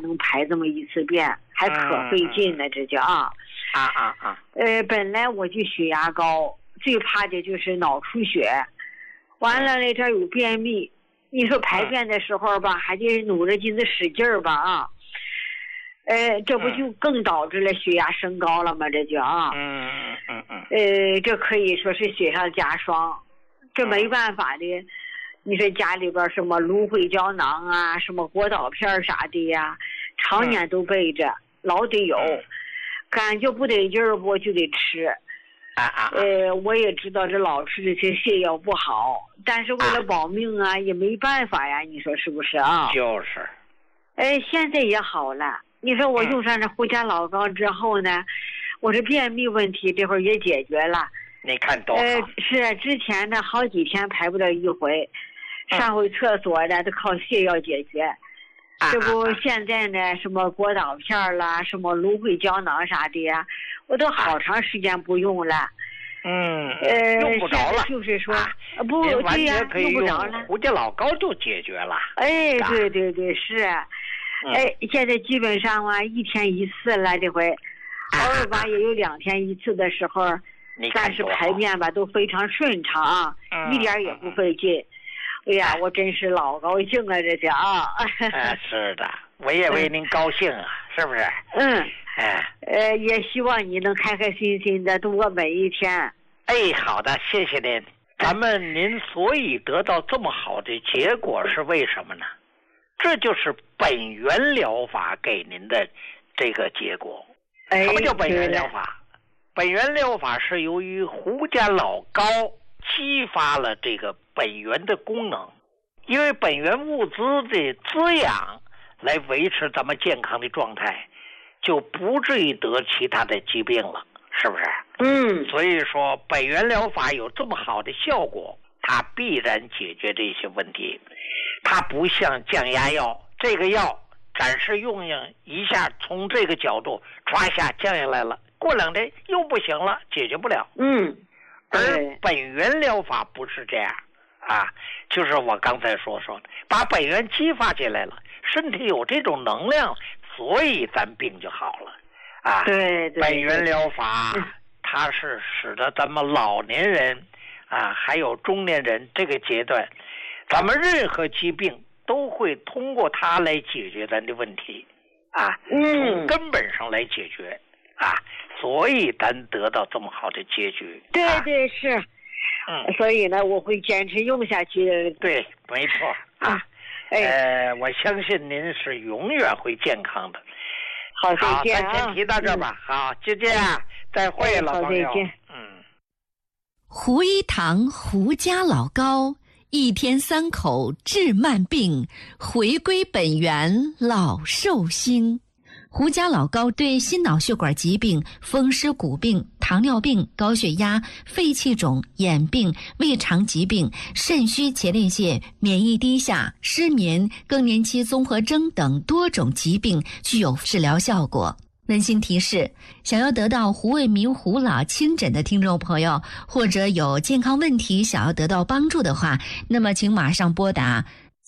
能排这么一次便，还可费劲呢，这叫啊。本来我就血压高，最怕的就是脑出血，完了呢这有便秘，你说排便的时候吧，还得努着劲子使劲儿吧啊。这不就更导致了血压升高了吗？这就啊。这可以说是雪上加霜，这没办法的。你说家里边什么芦荟胶囊啊，什么果导片啥的呀，常年都备着，老得有。感觉不得劲儿我就得吃。我也知道这老吃这些泻药不好，但是为了保命啊，也没办法呀，你说是不是啊？ 就是。 现在也好了。你说我用上这胡家老膏之后呢，我这便秘问题这会儿也解决了。 你看多好。 是之前呢好几天排不了一回，上回厕所呢都靠泻药解决。这不现在呢什么果导片啦，什么芦荟胶囊啥的呀，我都好长时间不用了。 用不着了。 就是说，不对呀，用不着了。 胡家老膏就解决了。 对是。现在基本上啊一天一次了，这回偶尔吧也有2天一次的时候，但是排便吧都非常顺畅啊，一点也不费劲。哎呀，我真是老高兴了，这叫啊。 是的，我也为您高兴啊，是不是？ 也希望你能开开心心的度过每一天。 好的，谢谢您。您所以得到这么好的结果是为什么呢？这就是本源疗法给您的这个结果。什么叫本源疗法？本源疗法是由于胡家老膏激发了这个本源的功能，因为本源物质的滋养来维持咱们健康的状态，就不至于得其他的疾病了，是不是？所以说本源疗法有这么好的效果，它必然解决这些问题。它不像降压药，这个药暂时用一下，从这个角度唰一下降下来了，过2天又不行了，解决不了。而本源疗法不是这样啊，就是我刚才说的，把本源激发起来了，身体有这种能量，所以咱病就好了啊。本源疗法它是使得咱们老年人啊，还有中年人这个阶段，咱们任何疾病都会通过它来解决咱的问题啊，从根本上来解决啊，所以咱得到这么好的结局。 对是。所以呢我会坚持用下去的。 对，没错啊。我相信您是永远会健康的。 好，再见啊。 咱先提到这吧。好，就这样，再会，老朋友。 再见。 胡一堂胡家老膏，1天3口治慢病，回归本源老寿星。胡家老膏对心脑血管疾病、风湿骨病、糖尿病、高血压、肺气肿、眼病、胃肠疾病、肾虚前列腺、免疫低下、失眠、更年期综合征等多种疾病具有治疗效果。温馨提示：想要得到胡卫民胡老亲诊的听众朋友，或者有健康问题想要得到帮助的话，那么请马上拨打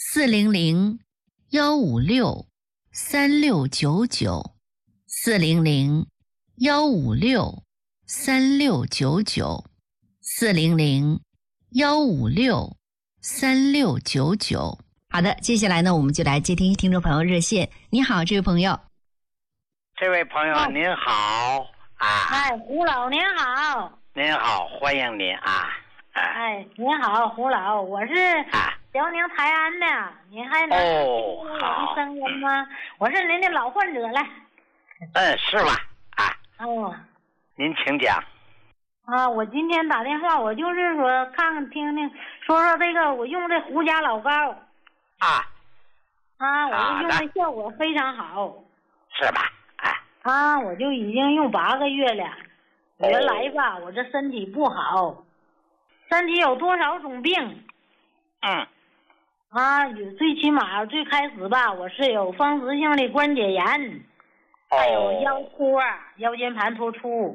400-156-3699 400-156-3699 400-156-3699。好的，接下来呢，我们就来接听听众朋友热线。你好，这位朋友。 这位朋友您好啊！ 胡老您好。 您好，欢迎您啊！ 您好，胡老，我是辽宁泰安的，您还能听我的声音吗？我是您的老患者了。 是吧？您请讲。 我今天打电话，我就是说看看听听，说说这个我用这胡家老膏我用的效果非常好。 是吧？ 我就已经用8个月了。原来吧，我这身体不好，身体有多少种病？最起码最开始吧，我是有风湿性的关节炎，还有腰托、腰间盘突出。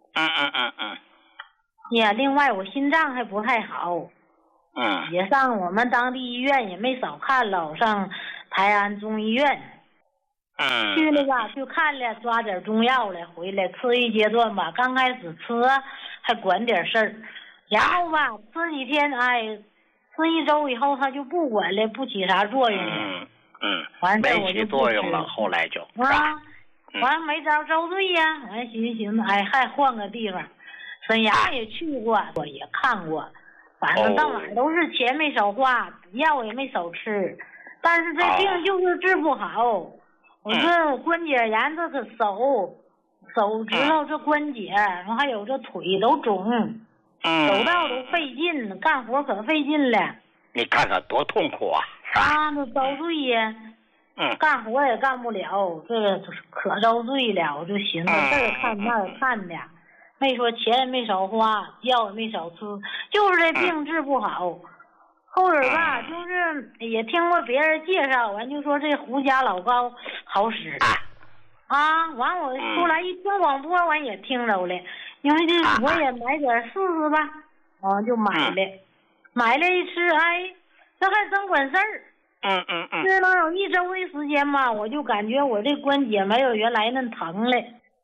另外我心脏还不太好。也上我们当地医院也没少看了，上泰安中医院。 去了吧就看了，抓点中药来，回来吃一阶段吧。刚开始吃还管点事儿，然后吧吃几天，吃1周以后他就不管了，不起啥作用了。 完事没起作用了，后来就完没招遭罪呀。完寻思，还换个地方。沈阳也去过，我也看过，反正到哪都是钱没少花，药也没少吃，但是这病就是治不好。我这关节炎，这个手指头这关节，然后还有这腿都肿，走道都费劲，干活可费劲了。 你看看多痛苦啊！ 这遭罪呀。干活也干不了，这个可遭罪了。我就寻思这儿看那儿看的，没说钱也没少花，药也没少吃，就是这病治不好。后边吧，就是也听过别人介绍，完就说这胡家老膏好使。完我后来一听广播，完也听着了，因为这我也买点试试吧，就买了，买了一吃，这还真管事儿。这能有1周的时间吧，我就感觉我这关节没有原来那疼了。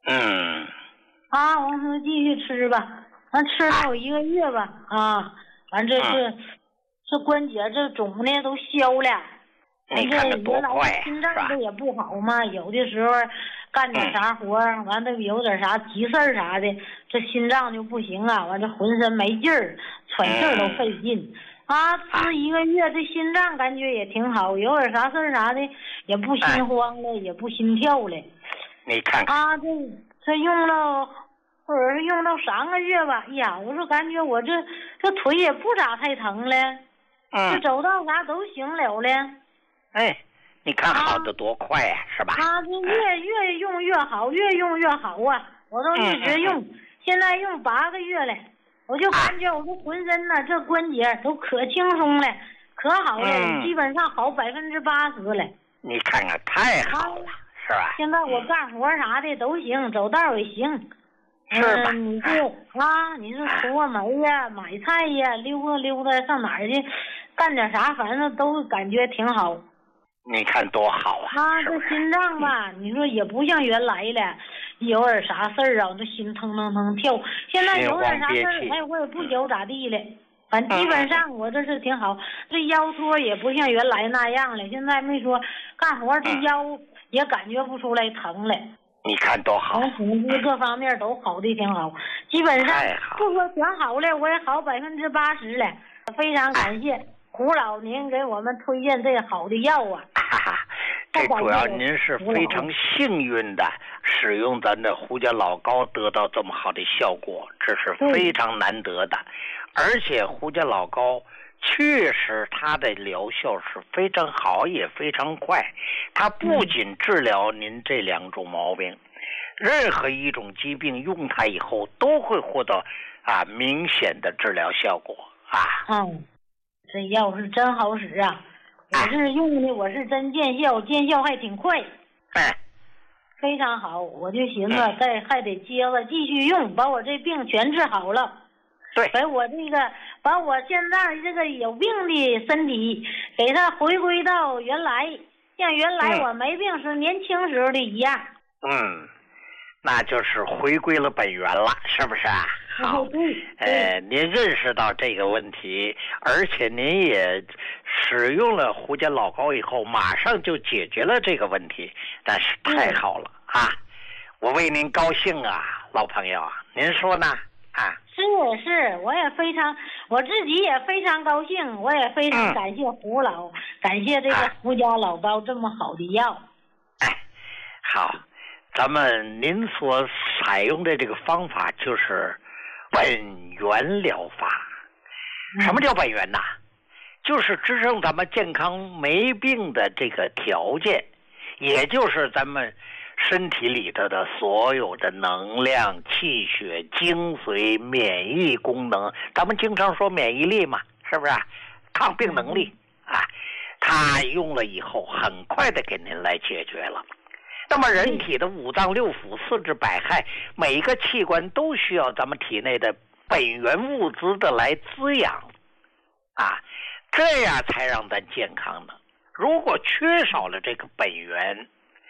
我说继续吃吧，完吃了有1个月吧，完这关节这肿的都消了。 你看这多快呀！ 心脏这也不好嘛，有的时候干点啥活，完了有点啥急事儿啥的，这心脏就不行啊，完这浑身没劲儿，喘气儿都费劲。吃1个月，这心脏感觉也挺好，有点啥事儿啥的也不心慌了，也不心跳了。 你看看这用了，或者是用到3个月吧，我说感觉我这腿也不咋太疼了，这走道啥都行了了。 你看好的多快呀，是吧？ 这越用越好，越用越好啊！我都一直用，现在用8个月了。我就感觉我这浑身呢，这关节都可轻松了，可好了，基本上好80%了。 你看看，太好了，是吧？ 现在我干活啥的都行，走道也行。 是吧？ 你是除个煤呀、买菜呀、溜达上哪儿去，干点啥，反正都感觉挺好。 你看多好啊！ 这心脏吧，你说也不像原来了，有点啥事儿这心腾跳。现在有点啥事儿，我也不觉咋地了。反正基本上我这是挺好，这腰托也不像原来那样了。现在没说干活这腰也感觉不出来疼了。 你看多好！ 总之各方面都好的挺好，基本上不说全好了，我也好80%了。非常感谢胡老您给我们推荐这个好的药啊！ 这主要您是非常幸运的使用咱的胡家老膏得到这么好的效果，这是非常难得的。而且胡家老膏确实它的疗效是非常好，也非常快。它不仅治疗您这2种毛病，任何一种疾病用它以后都会获得明显的治疗效果这药是真好使啊！我是用的，我是真见效还挺快。非常好，我就寻思还得接着继续用，把我这病全治好了。 对， 把我现在这个有病的身体给它回归到原来，像原来我没病时年轻时候的一样。 那就是回归了本源了，是不是啊？好，您认识到这个问题，而且您也使用了胡家老膏以后，马上就解决了这个问题，但是太好了我为您高兴啊，老朋友，您说呢？ 是，我自己也非常高兴，我也非常感谢胡老，感谢这个胡家老膏这么好的药。 好，您所采用的这个方法就是本源疗法。什么叫本源呐？就是支撑咱们健康没病的这个条件，也就是咱们身体里头的所有的能量、气血、精髓、免疫功能，咱们经常说免疫力嘛，是不是抗病能力它用了以后很快的给您来解决了。那么人体的5脏6腑、4肢百骸，每一个器官都需要咱们体内的本源物质的来滋养这样才让咱健康呢。如果缺少了这个本源，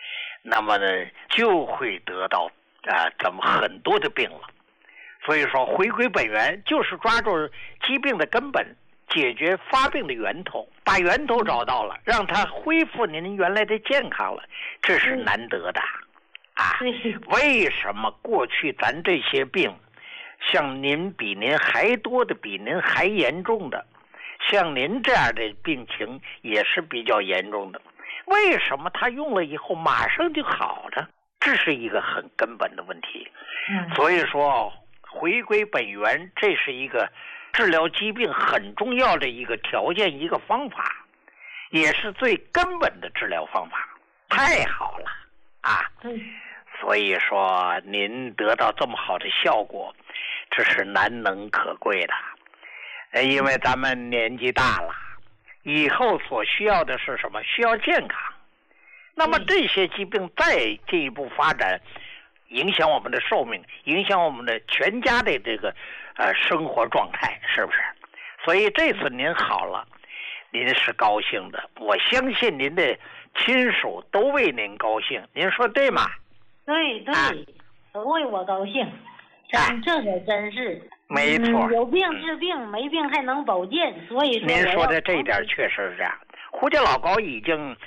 那么呢就会得到咱们很多的病了。所以说回归本源就是抓住疾病的根本，解决发病的源头，把源头找到了，让它恢复您原来的健康了，这是难得的啊。为什么过去咱这些病像您比您还多的，比您还严重的，像您这样的病情也是比较严重的，为什么他用了以后马上就好了？这是一个很根本的问题。所以说回归本源，这是一个治疗疾病很重要的一个条件，一个方法，也是最根本的治疗方法。太好了啊！所以说您得到这么好的效果，这是难能可贵的。因为咱们年纪大了，以后所需要的是什么？需要健康。那么这些疾病再进一步发展，影响我们的寿命，影响我们的全家的这个生活状态，是不是？所以这次您好了，您是高兴的，我相信您的亲属都为您高兴，您说对吗？ 对，都为我高兴，这可真是没错。 有病治病，没病还能保健，所以说您说的这一点确实是这样。胡家老高已经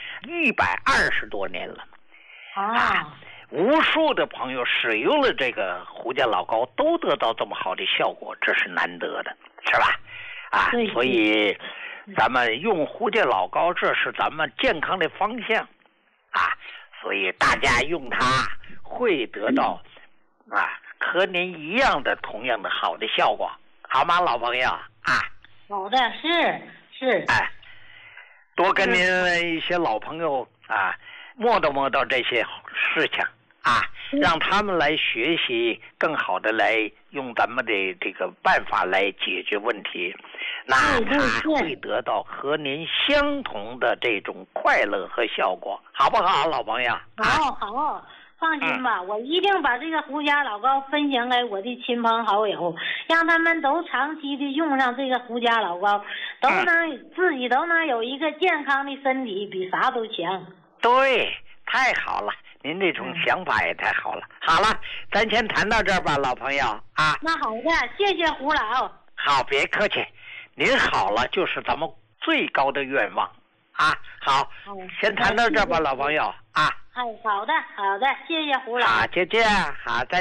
120多年了无数的朋友使用了这个胡家老高，都得到这么好的效果，这是难得的，是吧？所以咱们用胡家老高，这是咱们健康的方向所以大家用它会得到和您一样的同样的好的效果，好吗，老朋友好的，是多跟您一些老朋友磨叨这些事情让他们来学习，更好的来用咱们的这个办法来解决问题，那他会得到和您相同的这种快乐和效果，好不好，老朋友？ 好，放心吧，我一定把这个胡家老高分享给我的亲朋好友，让他们都长期的用上这个胡家老高，自己都能有一个健康的身体，比啥都强。 对，太好了，您这种想法也太好了。好了，咱先谈到这儿吧，老朋友那好的，谢谢胡老。 好，别客气，您好了就是咱们最高的愿望好，先谈到这儿吧，老朋友好的，谢谢胡老。 好，再见。 再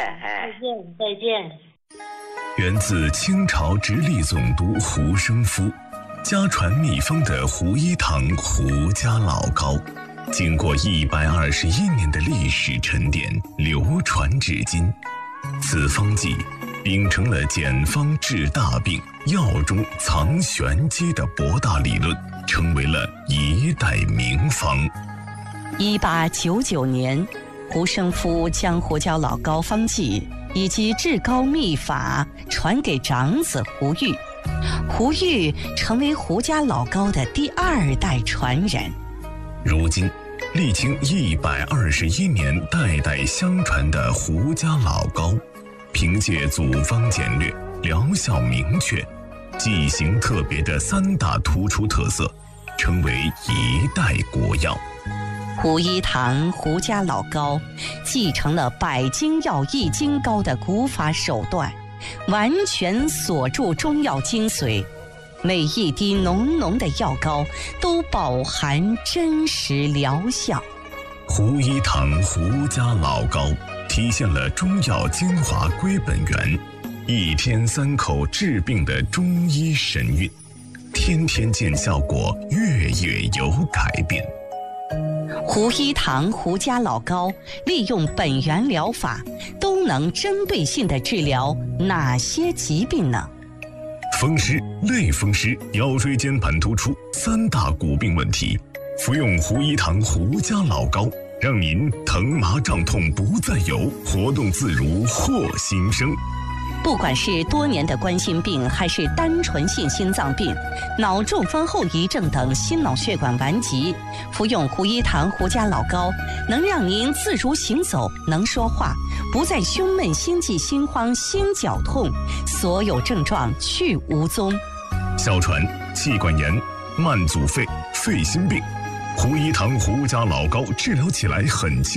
见。 源自清朝直隶总督胡生夫，家传秘方的胡一堂胡家老高，经过121年的历史沉淀，流传至今。此方剂秉承了简方治大病、药中藏玄机的博大理论，成为了一代名方。 1899年，胡生夫将胡椒老高方剂以及至高秘法传给长子胡玉，胡玉成为胡家老高的第2代传人。 如今历经121年代代相传的胡家老高，凭借组方简略、疗效明确、剂型特别的3大突出特色，成为一代国药。 胡一堂胡家老高继承了百金药易筋膏的古法手段，完全锁住中药精髓，每一滴浓浓的药膏都饱含真实疗效。 胡一堂胡家老高体现了中药精华归本源，一天3口治病的中医神韵，天天见效果，月月有改变。 胡一堂胡家老高利用本源疗法，都能针对性地治疗哪些疾病呢？ 风湿、类风湿、腰椎间盘突出3大骨病问题，服用胡一堂胡家老高，让您疼麻胀痛不再有，活动自如获新生。 不管是多年的冠心病，还是单纯性心脏病、脑中风后遗症等心脑血管顽疾，服用胡一堂胡家老高，能让您自如行走，能说话，不再胸闷、心悸、心慌、心绞痛，所有症状去无踪。 哮喘、气管炎、慢阻肺、肺心病、 胡一堂胡家老膏治疗起来很轻